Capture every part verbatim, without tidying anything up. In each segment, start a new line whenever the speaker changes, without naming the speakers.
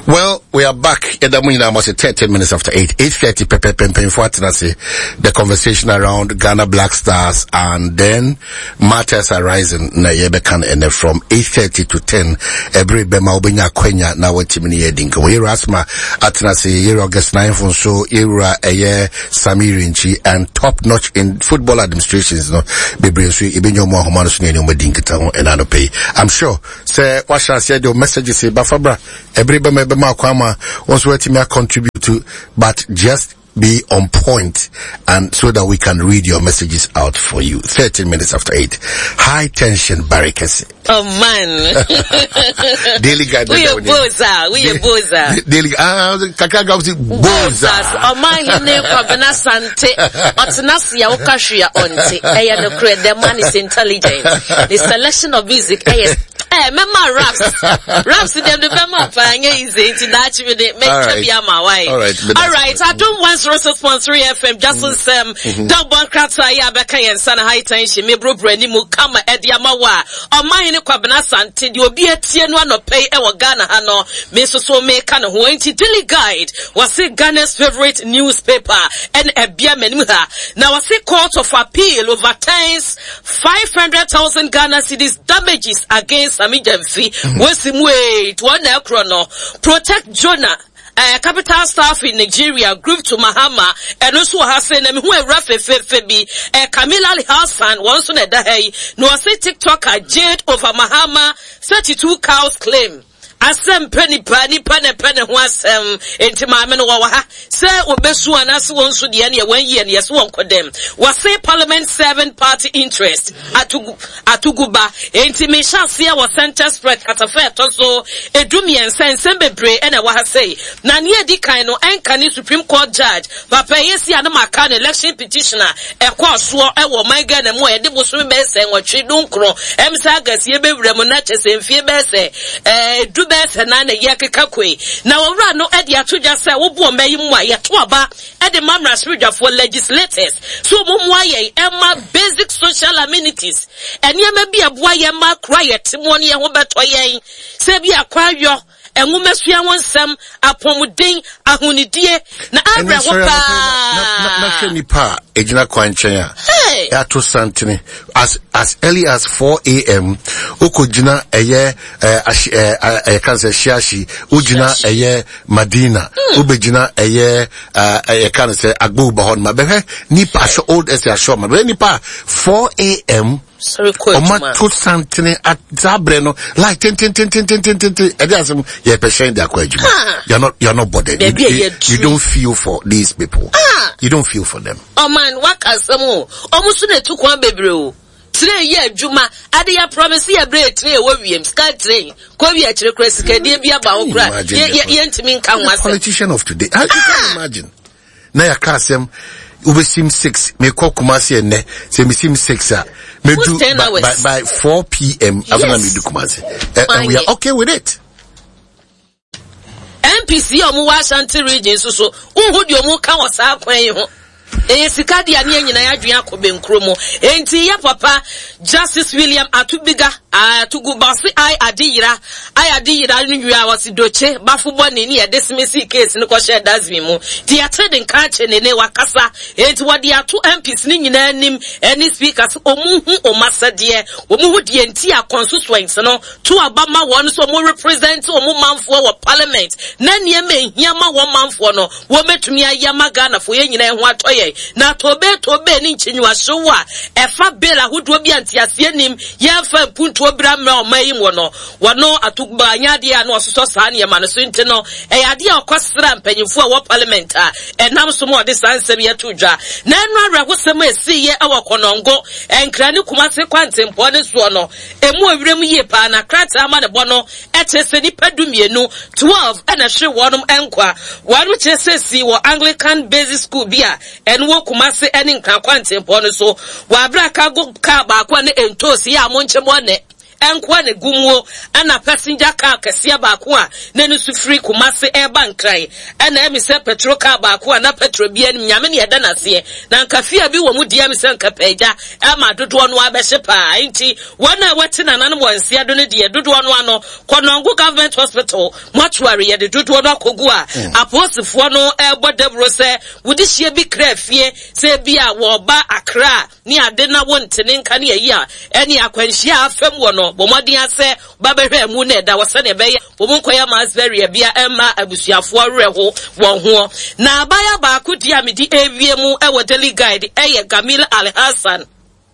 Well, we are back. Almost thirty minutes after eight. eight thirty, Pepe Pempe, the conversation around Ghana Black Stars, and then matters arising na yebekan and from eight thirty to ten. Every bema obenya kwenya na wetimini yedinka. We rasma atinase year August ninth so era a year Samirinchi and top notch in football administrations. No, bebresu ibenyo mo homano sunye medinka tawo enano pay. I'm sure. Say what shall say the messages say Bafabra. Every bema Kwama was where to contribute to, but just be on point and so that we can read your messages out for you. thirteen minutes after eight. High tension barricades.
Oh man.
Daily guide.
We are boza. We are boza.
Daily, ah, kaka gauzi boza.
Oh man, you know, Kabana Sante. Otanasi ya ukashia onti. Eya no create. The man is intelligent. The selection of music. Eya. Eh, mema raps. Raps them the mema panye easy to that with it. Make sure be my wife.
All right.
All right. I don't want to sponsor three F M. Just as um, double crata ya beka yen sana high tension. Me bro brandi mu kama edi amawa. O man ni kwabena sante di obi etie no anope e wo Ghana ha no. Me so so me ka no ho enti Daily Guide was Ghana's favorite newspaper and ebia manim ha. Now was court of appeal overturns five hundred thousand Ghana cedis damages against Sami Jamfi. Wesimwe to one chrono protect Jonah. Uh, capital staff in Nigeria group to Mahama and also has said them who are rough febi uh, Camilla Hassan once on a day no say TikToker Jade over Mahama thirty-two cows claim asem penny penny penny penny was um enti maame no wa ha say obesu anaso wonso de ne one year ne so won kodem was say parliament seven party interest atugu atuguba enti me shase was center spread atafa to so edumi ensen bebre ene wa ha say na ne edi kan no enka ni supreme court judge papa yesi ana maka no election petitioner e kwa so e wo man Ghana mo e de boso be sen watwe dunkro emsa gasie bewura mo na chese mfie be se eh bese na na yekeka kwe na owura no e de atoja se wo bo mayi mu aye to aba e de mamra spiritual for legislators so mo mu aye e ma basic social amenities eniema bia bo aye ma quiet mo ne ye ho beto yen se bia kwayo enwumesua wonsam apomuden ahunidie na abra wo pa
na na sheni pa ejina kwanchen a ya to santene as as early as four a m okojina eye eh kanse shiashi ojina eye Madina obejina eye eh kanse agbo bahon ma be nipa so old as ya show ma be nipa four a m
sorry quote
ma to santene at zabre no like ten ten ten ten ten ten ten ediasem ye person dey akwa you're not you're not bothered you, you, you don't feel for these people ah. You don't feel for them.
Oh man, what asemo omusu na tu kwa bebre o tire ye adwuma ade ya promise ye bre tire wo wiem sky train ko wi a kire kra sika de bia ba wo kra ye ye ntimi nka nwase
politician of today I can imagine na ya kasem ubesim six me call Kumasi ene say me sim six a me do by, by, by four p m after me do Kumasi uh, and we are okay with it.
M P C omu Ashanti region so so unhu di omu ka wasa kwan ho eh sika dia ne nyina ya adwen akobe nkromo enti ya papa Justice William Atubiga atugubasi ai adiyira ai adiyira nwa wasi doche bafubo ne ne dismiss case ne ko share dasmi mu ti atedin ka che ne ne wakasa enti wodi ato M Ps ne nyina anim any speakers omuhu omasade omuhu de enti a constituents no to abama won so mo represent omu manfo wo parliament na ne me hia ma wo manfo no wo metumi ayama Ghana fo ye nyina ho atoye na tobe tobe ni nchinwa so a efa bela hodo bi antiase nim ye fa puntu obra mra omayim wono wono atugba anyade a no soso saa ne ma no so nti no e yade a okosra mpanyimfo a wo parliament a enam so mo de sansem ye todwa na enu awra hosem esi ye e wokonongo enkra ne Kumasi kwantempo ne so no emu awrem ye pa na krata ama ne bono etese ni padumienu twelve ana hwe wonum enkwa wanu chese si wo Anglican Basic School bia enwo Kumasi eni nka kwantempo ne so wa abra ka go ka ba kwa ne entosi ya monchemo ne enkwa ne gumuo ana passenger car kese baako a na no sufri Kumasi eba nkran ana emi se petrol car baako a na petrol bia ni nyame ne yeda nase na nkafia bi wo mu dia mi se nkapeja ama dodo no abehye pa nti wana wati na nanom wansia do ne de dodo no ano Konongo government hospital mortuary ye de dodo no akogu a aposifo no ebo debro se wudi hie bi kra fie se bia wo ba Accra ni ade na wontene nka ne yi a eni akwanhia afam wo no bomodin ase ba behwe mu na eda wo se ne be ye wo munkoya masbury bia emma abusuafo reho won ho na abaya ba akudi amedi ewie mu e wo daily guide eye Gamil Al Hassan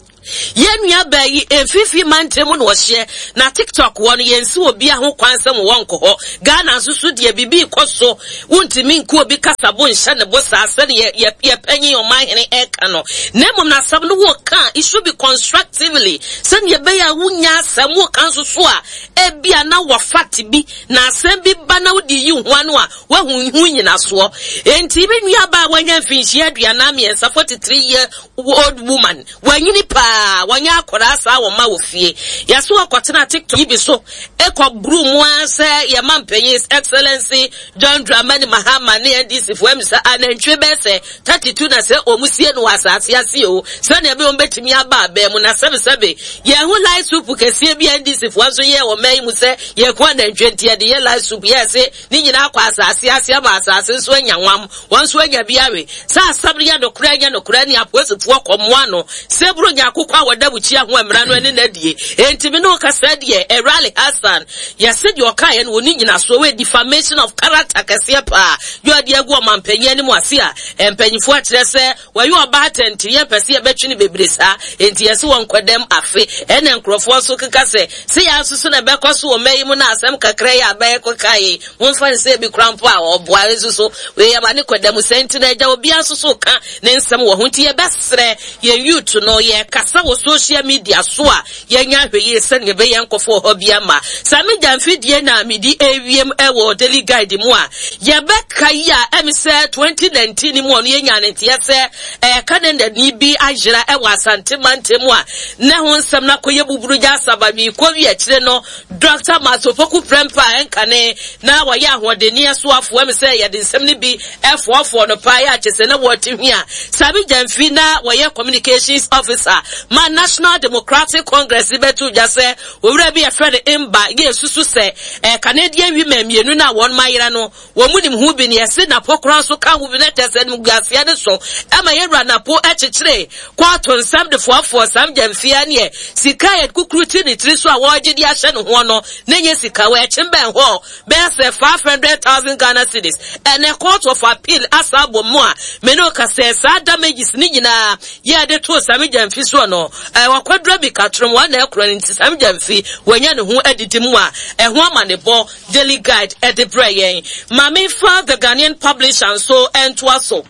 Yenua bayi enfifi mantemu no hye na TikTok won yensi obi aho kwansem won ko Ghana susu de bibi koso wuntimi nku obi kasabo nhye ne bosa ase ne ye ye panyi o mahene eka no nemom na sab no wo kan it should be constructively sen ye be ya wunya asem wo kan susu a ebia na wo fact bi na asem bi ba na wodi yi hu anu a wa hu hu nyina so enti bi nua ba wanya mfinhie aduana me forty-three year old woman wanyini pa wanya akora sa wo ma wo fie yaso akotena TikTok yibi so ekọ bru mu ase ye mampenye excellency John Dramani Mahama ne N D C fo emisa anantwe be se thirty-two na se omusie no asase ase o se na be ombetimi aba aba mu na sebe sebe ye hu light soup kese bi N D C fo so ye wo mai mu se ye ko anantwe ntia de ye light soup ye se ni nyina akwa asase ase aba asase so anyanwam won so anya biawe sa sabre ya dokura nya dokura ni aposifo komoa no sebro nya akukwa wadabuchi aho amra no ene nadie entimi no kasa de e rally Hassan ya said your kai no ni nyina so we defamation of character kase pa yo ade agu omanpanyi ni mu ase a empanyifo akire se wayo oba atenti ye pese ye betwini bebresa enti yesi won kwadam afe ene nkrofo so keka se se ya susu na bekoso o mayi mu na asem kakra ya ba ko kai won fa se bi krampo a oboa susu we ya ba ne kwadam senti na ja obi asusu ka ne nsem wo hunti ye besre ye youth no ye kasa wo social media so a ye nya hweye se ne be ye nkofo ho bia ma sami jamfidie na midi awiem ewo daily guide mu a ye be kai a emise twenty nineteen mu ono ye nya ne tie se eh kanenda ni bi ajira ewo asante mantemu a na ho nsem na koye buburu ja sababi ko wi akire no Doctor Masopoku Prempa enkane na wa ya hodeni so afo emise ye de nsem ni bi efofo no pa ya chese na woti hia sami jamfi na wa ye communications officer ma National Democratic Congress betu jase owura bi e friend imba ye susu se eh Canadian women mienu na won mayira no wo munim hu bi ne yese na pokran so kan hu bi na tese no guafia de so ama ye rana po echechire kwato nsam de foafo sam jamfia ne sika ye kukruti ni tri so a wo gidi a hye no ho no na nye sika we chimben ho be se five hundred thousand Ghana cedis and a court of appeal asabo mo a me no ka se sa damages ni nyina ye de to sam jamfi so no eh wakwadra bi katrom wa na ekro ni sam jamfi wanya ne ho edidi mu a eh ho amanebo daily guide e de brayen mame fa the Ghanaian publisher so entwa so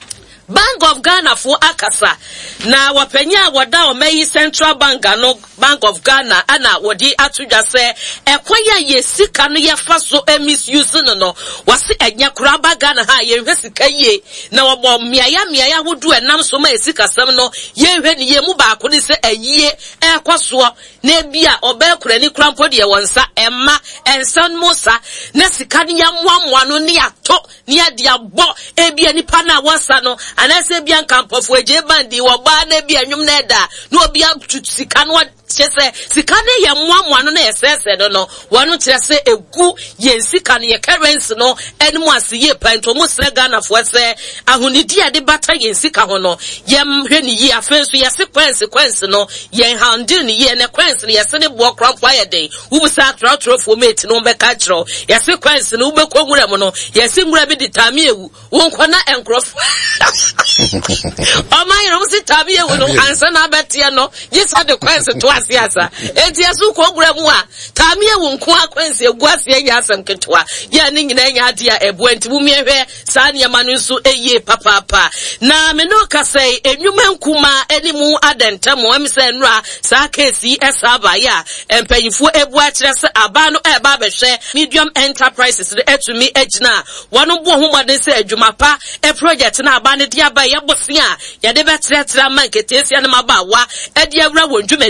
Bank of Ghana for akasa na wapenya wada o meyi Central Bank no Bank of Ghana ana wodi atuja se ekoya ye sika no ye fa so e misuse no no wase enya kuraba Ghana ha ye hwe sika ye na wobo miaya miaya hodu enam so ma sika sam no ye hwe ni ye mu ba ko ni se ayie ekoso na bia oba kura ni krampo de wonsa emma ensan mosa na sika ni ya moamoa no ni ato ni ade abo e bia nipa na wonsa no anase bia nkampofo eje bandi wo ba na bia nwum na eda na obi sika no chese sika ne ye moamoa no na yesese no no wonu chese egu ye sika ne ye currency no enmu ase ye panto mo sre Ghana fo se ahunidi ade bata ye sika ho no ye hwe ni ye afenso ye sequence no ye handle ni ye ne quense ye se ne bo krampo ayede ubusa trotro fo mate no be ka kiro ye sequence no ube ko nwura mo no ye se nwura bi ditami ewu wonko na enkrofo o my no se tabi ewu no ansa na betie no ye sa de quense to asiasa enti asu ko nwura mu a tami ewu nko akwense egu asie nya asem ketwa ye ni nyina nya ade a ebu enti bu miehwe sa ne ma no nso eye papa papa na me no ka sei enwuma nkuma enimu adentamo em se nra sa kesi esaba ya empanyifo ebu a kire se aba no eba behwe medium enterprises de etumi ejina wono bo homode se adwuma pa e project na aba ne dia ba ye bose a ye de betre tra man ketesia ne maba wa e dia wura wondwumadie ne mu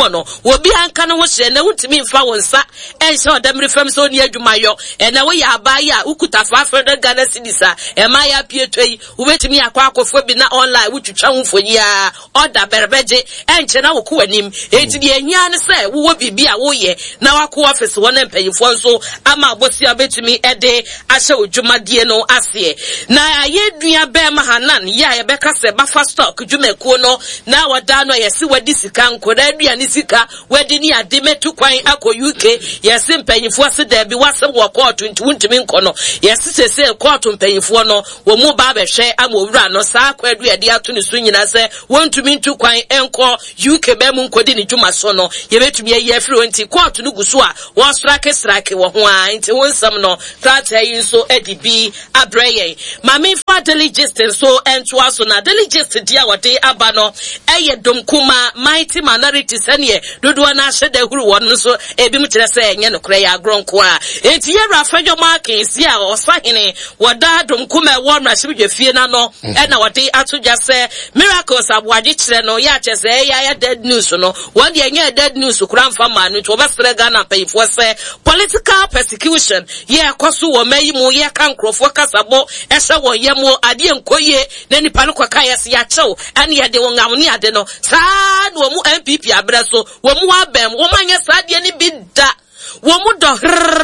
no will be anka no was and won't mean Fawansa and so them reforms on near Jumayo and now we are by ya Ukuta five hundred Ghana Sidisa and my appear to you who wait me a quack of Webina online which you channel for ya or da berbeje and Chena Kuanim eighty yan say who will be a woye now a co office one and pay you for so ama bosia bet me a day I show Juma Dieno Asie na ye dua bema hanan ya Rebecca se bafa stock jume kono na wadano yesi wadi sika nkora dua ni sika wadi ni adime tu kwan akọ U K yesi mpanyifo ase da bi wase wo court ntuntumi nkono yesi sese court mpanyifo no wo mu ba behwe amowura no sa akọ dua de ato ni so nyina se wontumi ntu kwan enko U K be mu nkodi ni dwuma so no ye betumi ye afri nti court no guso a wo strike strike wo ho a nti wonsam no trata yi so edibi abreye mame fa diligence so ento aso na diligence dia wode abano eye domkuma mighty minorities ane dodo na hyede huru won so ebi mu kire se enye no kure ya agronko a enti ye rafadwo markets ya osahene woda domkuma e won rahye fie na no e na wode atodwa se miracles abwaje kire no ya chese ya ya dead news no wode enye dead news kura mfa ma no to obesre Ghana payfo se political persecution ye akoso wo mayi mu ye kankrofo kasabo ese wo ye mu ade enkoye na nipa no kwaka yesi ya chew ane ye de won amne ade no saa no mu M P P abreso wo mu abem wo manye saa de ni bi da wo mu do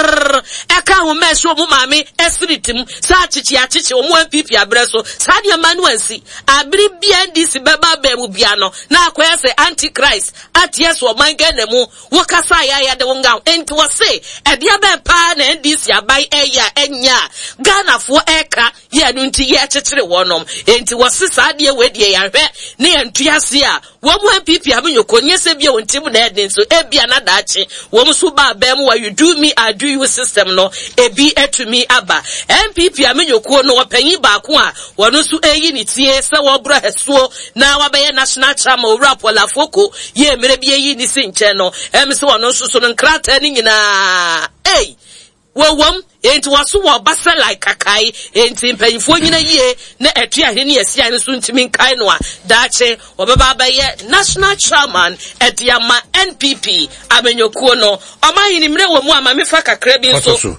eka ho meso mu mame esiritim saa chichi achichi wo mu M P P abreso saa de manuansi abri bia ndisi beba ba mu bia no na akoye se antichrist aties wo manga na mu wo kasa ya ya de won enti wo se e dia be pa na ndisi abai eya enya Ghana fo eka ye no nti ye chechire wonom enti wo se saa de we de ya hwe ne entuase a wo mu M P P abanyoko nyese bia wontim na eden so e bia na daachi wo mu so ba ba mu you do me I do you system no ebi etumi aba M P P amenyoko no opanyi ba ko a wono so eyi ni tie se wo bra hesuo na wabeye national chairman owura Paula Foko ye mere bi eyi ni sinche no em se wono so so nkrata ni nyina ei wowom enti waso wo basa like kakai enti mpanyifo nyina yie na etua he ne asia ne so ntimi nkai no a daache obeba abaye national chairman ediama N P P amenyokuo no omanyi mre wo mu amamefa kakra bi nso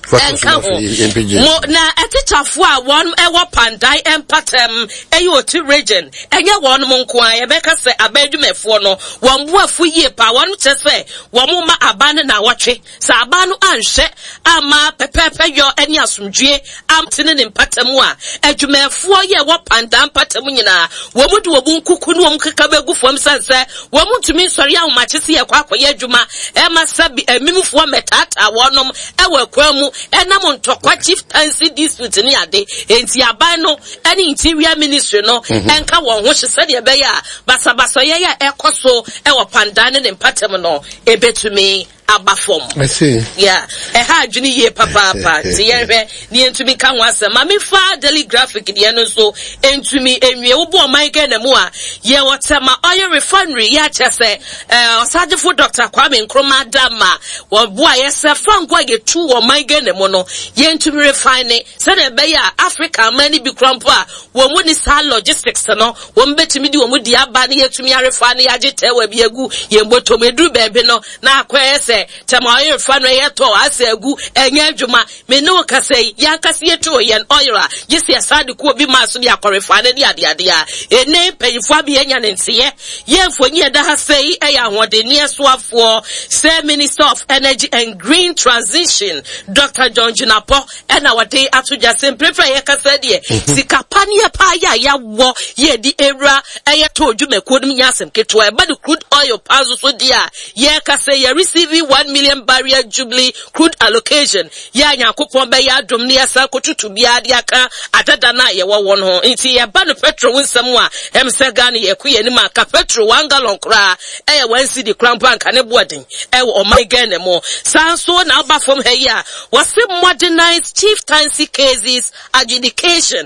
mo na etitafo a won ewo Pandai empatem eyoti region enye won mo nko a ye beka se abadwumefo no won boafu yie pa won chese won ma abane na wotwe sa abanu anhye ama pepepe yo eni asomdwe amtene ne mpatem a adwumefo ye wo Pandai empatem nyina wo mu de wo bunkuku no wo keka begu fam sanse wo mu tumi sori ahomachese ye kwa akoye adwuma e ma sabi emimfo metata wonom ewo akwamu enam ntokwa chieftaincy dispute ni ade enti aban no any interior ministry no enka won ho hye de be ya basa basa ye ya ekoso e wo Pandai ne mpatem no ebetumi abafom.
I see.
Yeah. E ha adwini ye papa papa. Ti ye hwe ni entumi ka ho asem. Ma me fa daily graphic de no so entumi enwie wo bo man ga na mu a ye wotema oil refinery ya chese eh osagefo Doctor Kwame Nkrumah Dama wo bo a ye se fankwa ye tu wo man ga na mu no ye entumi refine se na be ya Africa mani bi krampo a wo mu ni sa logistics no wo mbetumi di wo mu di aba ne ye tumi refine ya gete wa bi agu ye mbotomedu bebe no na akwese tema oil refinery yeto ase agu enye adwuma me no kase ya kase yeto yen oil a yesi asade ko bi maso de akorefane de ade ade a ene payifo abi enya ne ntiye ye mfonyi da ha sei e ya hode ne soafo say Minister of Energy and Green Transition Doctor John Jinapo ena wade atoja simplify ye kase de sikapane pa ya ya wo ye di era e yeto dwuma ko dum nyasem ketwa e ba the crude oil pazo so dia ye kase ye receive one million barrier jubilee crude allocation ya nyakopon be ya dom ne asa kotutu bia de aka adada na ye wo won ho nti ye ba no petrol winsam a em se Ghana ye ku ye ni ma ka petrol one gallon kra e ye one cedi crown bank ane boden e o my Ghana mo sanso na ba from here ya was modernize chieftaincy cases adjudication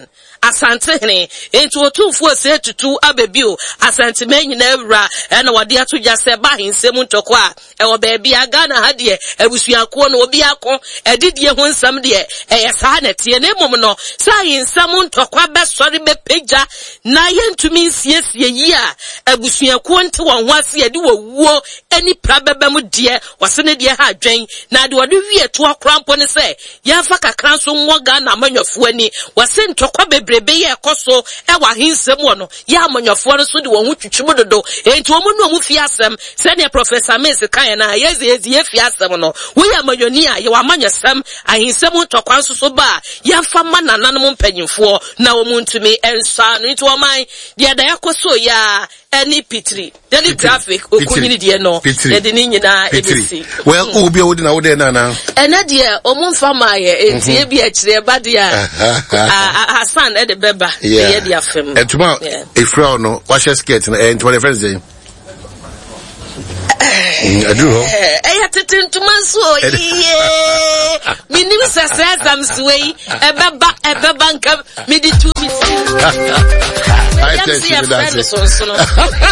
asante hene enti otumfo se tutu abebio asante menyi na ewura e na wode ato gya se ba hensem ntoko a e wo ba bia Ghana ha de abusuako no obi akọ edidie ho nsam de e yesa na tie na mom no sa hensem ntoko abesori be peja na yentumi nsiesie yi a abusuako nte won ho ase ye de wowuo ani prabebam de wase ne de ha adwen na de wode wie to akrampo ne se yafa kakran so nwo Ghana amanyofo ani wase ntoko bebrebe ye ekoso e wa hensem wo no ya amanyofo no so de won ho twitwim dodo enti wo mu no mu fi asem se ne Professor Mese kan na yezi yezi ye fi asem no wo ya mayoni a ye wa amanyesem ahensem ntoko anso so ba yafa manananom mpanyimfo na wo mu ntumi ensa no enti wo man de da yakoso ya any pitri daily traffic okunyini de no de de nyina ebisi
well obi odi na wo de na na
ena de omumfa maye enti e bi a kire ba de a Hassan e de beba ye de afem
etuma efra no wa share skirt na enti what friends dey I do know.
Eh, ya tetentuma so ye. Minim sasa samsway, e beba e beba nka me di two me. I
tell you that.